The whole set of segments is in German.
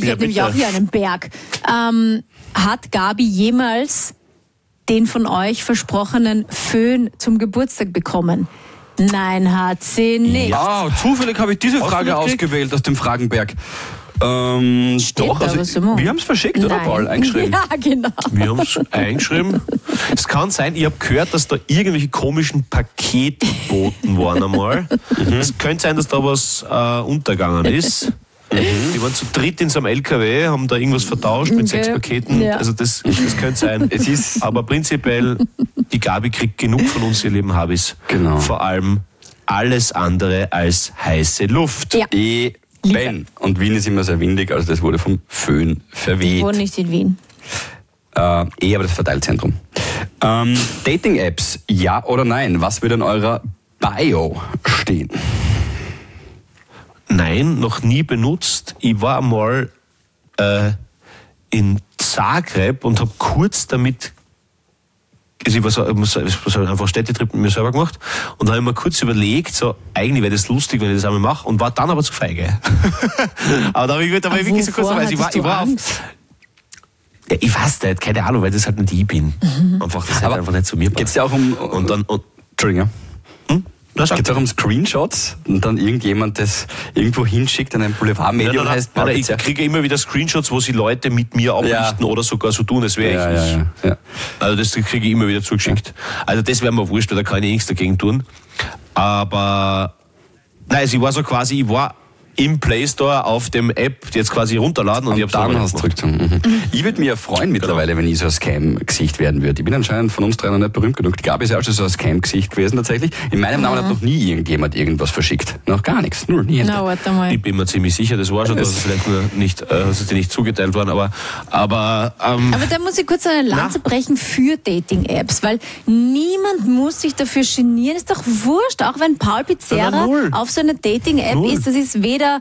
hätte nämlich auch hier einen Berg. Hat Gabi jemals den von euch versprochenen Föhn zum Geburtstag bekommen? Nein, hat sie nicht. Ja, zufällig habe ich diese Frage ausgewählt aus dem Fragenberg. Doch, also wir haben es verschickt, oder Paul? Eingeschrieben. Ja, genau. Wir haben es eingeschrieben. Es kann sein, ich habe gehört, dass da irgendwelche komischen Paketboten waren einmal. Es könnte sein, dass da was untergegangen ist. Die waren zu dritt in so einem LKW, haben da irgendwas vertauscht mit 6 Paketen. Ja. Also das könnte sein. Es ist aber prinzipiell, die Gabi kriegt genug von uns, ihr lieben Habis. Genau. Vor allem alles andere als heiße Luft. Ja. Ben. Und Wien ist immer sehr windig, also das wurde vom Föhn verweht. Ich wohne nicht in Wien. Aber das Verteilzentrum. Dating-Apps, ja oder nein? Was wird in eurer Bio stehen? Nein, noch nie benutzt. Ich war einmal in Zagreb und habe kurz damit, also ich war einfach Städtetrip mit mir selber gemacht und da habe ich mir kurz überlegt, so eigentlich wäre das lustig, wenn ich das einmal mache, und war dann aber zu feige. Aber da habe ich wirklich so kurz dabei. Ich war auf, ja, ich weiß nicht, keine Ahnung, weil das halt nicht ich bin. Einfach, das hat einfach nicht zu mir passt. Geht's ja auch um... Entschuldigung. Es geht auch um Screenshots und dann irgendjemand das irgendwo hinschickt an ein Boulevardmedium. Ich kriege immer wieder Screenshots, wo sie Leute mit mir ablichten oder sogar so tun, als wäre ich. Ja. Also das kriege ich immer wieder zugeschickt. Also das wäre mir wurscht, weil da kann ich nichts dagegen tun. Aber nein, also ich war im Play Store auf dem App jetzt quasi runterladen und ich habe dann hast du Ich würde mich ja freuen mittlerweile, wenn ich so ein Scam-Gesicht werden würde. Ich bin anscheinend von uns drei noch nicht berühmt genug. Die Gabi ist ja auch schon so ein Scam-Gesicht gewesen tatsächlich. In meinem Namen hat noch nie irgendjemand irgendwas verschickt. Noch gar nichts. Null, nie. Na, warte mal. Ich bin mir ziemlich sicher, das war schon, dass es vielleicht nur nicht, dass es dir nicht zugeteilt worden, aber da muss ich kurz eine Lanze brechen für Dating-Apps, weil niemand muss sich dafür genieren. Ist doch wurscht, auch wenn Paul Pizzerra auf so einer Dating-App ist, das ist weder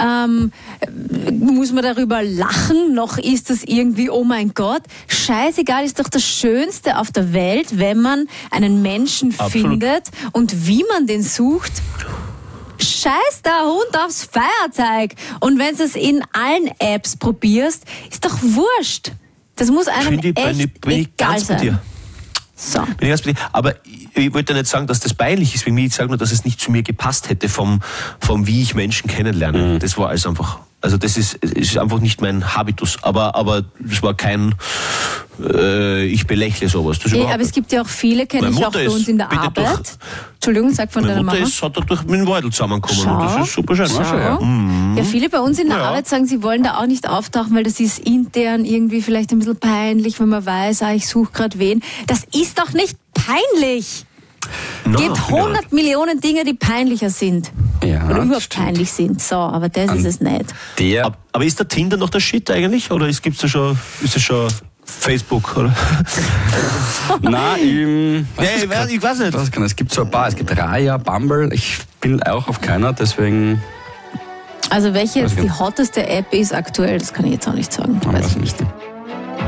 muss man darüber lachen, noch ist das irgendwie, oh mein Gott, scheißegal, ist doch das Schönste auf der Welt, wenn man einen Menschen findet und wie man den sucht. Scheiß der Hund aufs Feuerzeug. Und wenn du es in allen Apps probierst, ist doch wurscht. Das muss einem egal sein. So. Aber ich wollte nicht sagen, dass das peinlich ist, ich sage nur, dass es nicht zu mir gepasst hätte, vom wie ich Menschen kennenlerne. Das war alles einfach, also das ist einfach nicht mein Habitus, aber das war kein, ich belächle sowas. Aber es gibt ja auch viele, kenne ich auch bei uns in der Arbeit. Entschuldigung, sag von deiner Mama. Hat durch mit dem Waldl zusammengekommen und das ist super schön. Ja, viele bei uns in der Arbeit sagen, sie wollen da auch nicht auftauchen, weil das ist intern irgendwie vielleicht ein bisschen peinlich, wenn man weiß, ich suche gerade wen. Das ist doch nicht peinlich. Es gibt 100 Millionen Dinge, die peinlicher sind. Ja, oder überhaupt peinlich sind. So, aber das ist es nicht. Aber ist der Tinder noch der Shit eigentlich? Oder ist es schon Facebook, oder? Nein, ich weiß nicht. Es gibt so ein paar. Es gibt Raya, Bumble. Ich bin auch auf keiner, deswegen... Also welche jetzt die hotteste App ist aktuell, das kann ich jetzt auch nicht sagen. Weiß nicht.